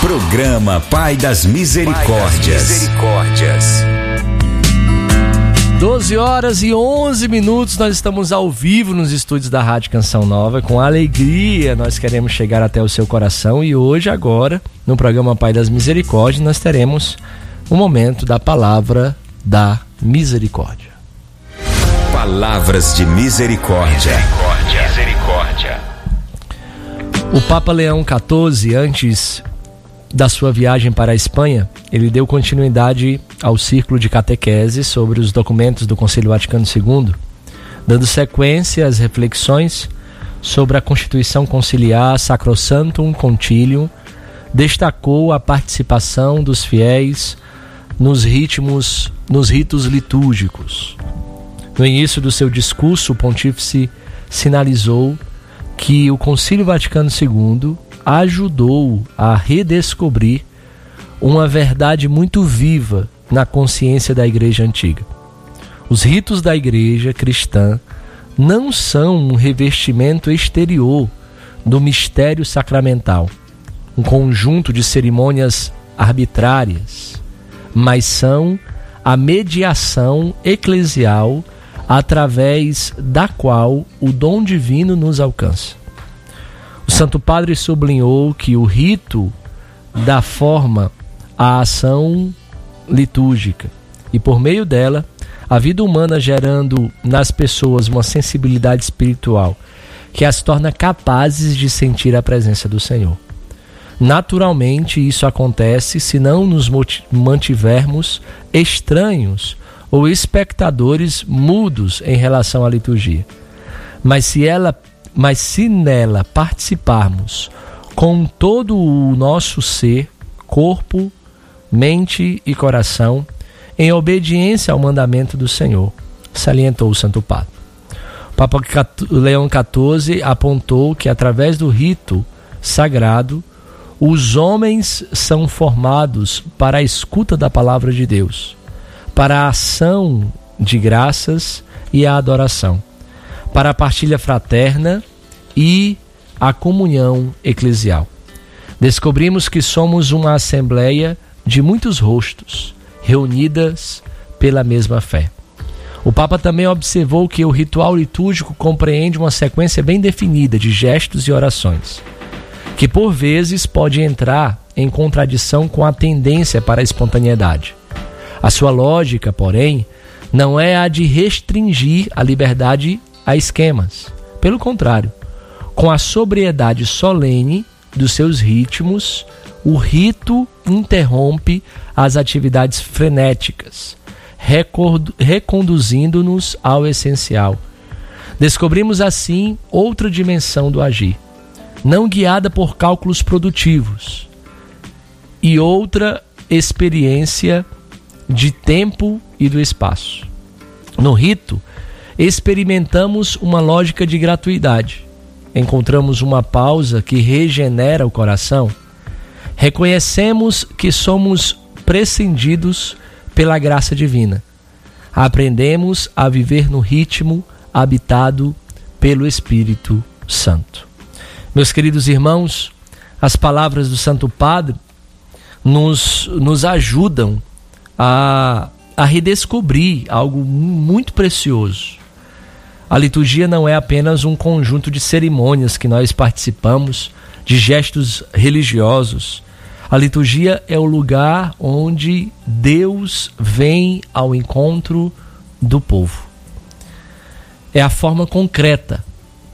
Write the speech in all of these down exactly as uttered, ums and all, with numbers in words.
Programa Pai das Misericórdias. Misericórdias. doze horas e onze minutos, nós estamos ao vivo nos estúdios da Rádio Canção Nova. Com alegria nós queremos chegar até o seu coração e hoje, agora, no programa Pai das Misericórdias, nós teremos o momento da Palavra da Misericórdia. Palavras de misericórdia. Misericórdia. Misericórdia. O Papa Leão quatorze, antes da sua viagem para a Espanha, ele deu continuidade ao círculo de catequese sobre os documentos do Concílio Vaticano segundo, dando sequência às reflexões sobre a Constituição Conciliar Sacrosanctum Concilium. Destacou a participação dos fiéis nos ritmos, nos ritos litúrgicos. No início do seu discurso, o pontífice sinalizou que o Concílio Vaticano segundo ajudou a redescobrir uma verdade muito viva na consciência da Igreja Antiga. Os ritos da Igreja cristã não são um revestimento exterior do mistério sacramental, um conjunto de cerimônias arbitrárias, mas são a mediação eclesial através da qual o dom divino nos alcança. O Santo Padre sublinhou que o rito dá forma à ação litúrgica e, por meio dela, a vida humana gerando nas pessoas uma sensibilidade espiritual que as torna capazes de sentir a presença do Senhor. Naturalmente, isso acontece se não nos mantivermos estranhos ou espectadores mudos em relação à liturgia. Mas se ela, mas se nela participarmos com todo o nosso ser, corpo, mente e coração, em obediência ao mandamento do Senhor, salientou o Santo Padre. O Papa Leão quatorze apontou que através do rito sagrado, os homens são formados para a escuta da palavra de Deus, para a ação de graças e a adoração, para a partilha fraterna e a comunhão eclesial. Descobrimos que somos uma assembleia de muitos rostos, reunidas pela mesma fé. O Papa também observou que o ritual litúrgico compreende uma sequência bem definida de gestos e orações, que por vezes pode entrar em contradição com a tendência para a espontaneidade. A sua lógica, porém, não é a de restringir a liberdade a esquemas. Pelo contrário, com a sobriedade solene dos seus ritmos, o rito interrompe as atividades frenéticas, reconduzindo-nos ao essencial. Descobrimos assim outra dimensão do agir, não guiada por cálculos produtivos, e outra experiência de tempo e do espaço. No rito, experimentamos uma lógica de gratuidade. Encontramos uma pausa que regenera o coração. Reconhecemos que somos prescindidos pela graça divina. Aprendemos a viver no ritmo habitado pelo Espírito Santo. Meus queridos irmãos, as palavras do Santo Padre nos, nos ajudam a, a redescobrir algo muito precioso. A liturgia não é apenas um conjunto de cerimônias que nós participamos, de gestos religiosos. A liturgia é o lugar onde Deus vem ao encontro do povo. É a forma concreta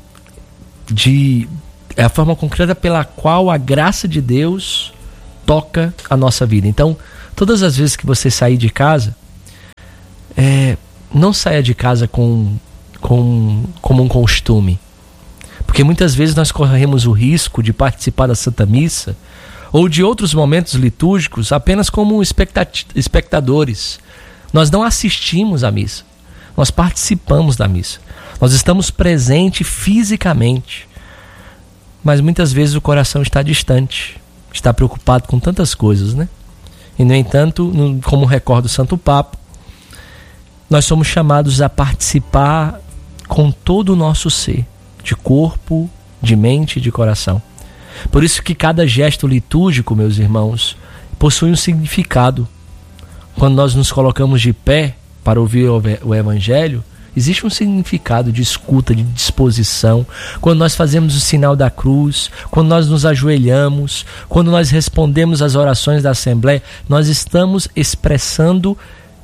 de é a forma concreta pela qual a graça de Deus toca a nossa vida. Então, todas as vezes que você sair de casa, é, não saia de casa com, com, como um costume. Porque muitas vezes nós corremos o risco de participar da Santa Missa ou de outros momentos litúrgicos apenas como espectadores. Nós não assistimos à missa, nós participamos da missa. Nós estamos presentes fisicamente, mas muitas vezes o coração está distante, está preocupado com tantas coisas, né? E, no entanto, como recorda o Santo Papa, nós somos chamados a participar com todo o nosso ser, de corpo, de mente e de coração. Por isso que cada gesto litúrgico, meus irmãos, possui um significado. Quando nós nos colocamos de pé para ouvir o Evangelho, existe um significado de escuta, de disposição. Quando nós fazemos o sinal da cruz, quando nós nos ajoelhamos, quando nós respondemos às orações da Assembleia, nós estamos expressando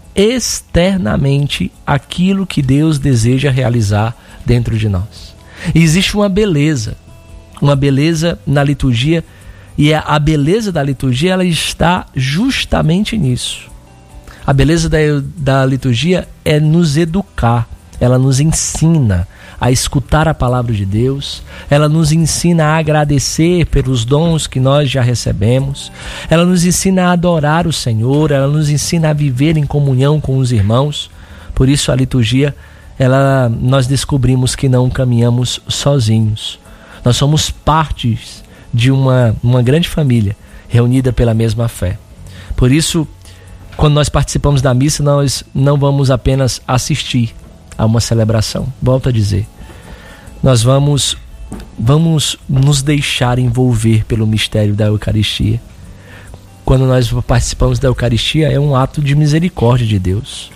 externamente aquilo que Deus deseja realizar dentro de nós. E existe uma beleza, uma beleza na liturgia, e a beleza da liturgia ela está justamente nisso. A beleza da, da liturgia é nos educar, ela nos ensina a escutar a palavra de Deus, ela nos ensina a agradecer pelos dons que nós já recebemos, ela nos ensina a adorar o Senhor, ela nos ensina a viver em comunhão com os irmãos. Por isso a liturgia, ela, nós descobrimos que não caminhamos sozinhos. Nós somos partes de uma, uma grande família reunida pela mesma fé. Por isso, quando nós participamos da missa, nós não vamos apenas assistir a uma celebração. Volto a dizer, nós vamos, vamos nos deixar envolver pelo mistério da Eucaristia. Quando nós participamos da Eucaristia, é um ato de misericórdia de Deus.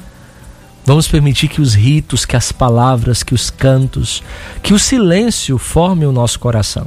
Vamos permitir que os ritos, que as palavras, que os cantos, que o silêncio formem o nosso coração.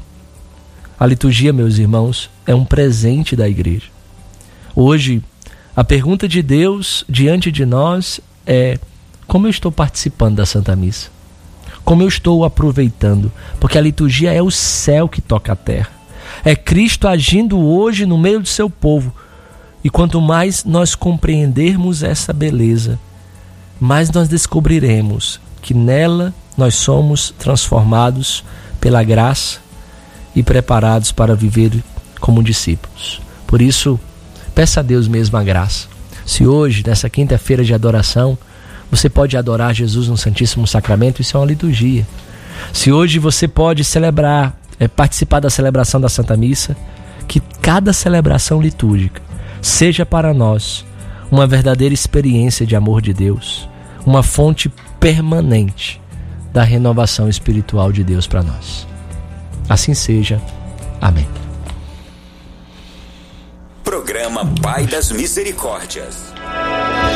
A liturgia, meus irmãos, é um presente da igreja. Hoje, a pergunta de Deus diante de nós é: como eu estou participando da Santa Missa? Como eu estou aproveitando? Porque a liturgia é o céu que toca a terra. É Cristo agindo hoje no meio do seu povo. E quanto mais nós compreendermos essa beleza, mais nós descobriremos que nela nós somos transformados pela graça e preparados para viver como discípulos. Por isso, peça a Deus mesmo a graça. Se hoje, nessa quinta-feira de adoração, você pode adorar Jesus no Santíssimo Sacramento, isso é uma liturgia. Se hoje você pode celebrar, é, participar da celebração da Santa Missa, que cada celebração litúrgica seja para nós uma verdadeira experiência de amor de Deus, uma fonte permanente da renovação espiritual de Deus para nós. Assim seja. Amém. Programa Pai das Misericórdias.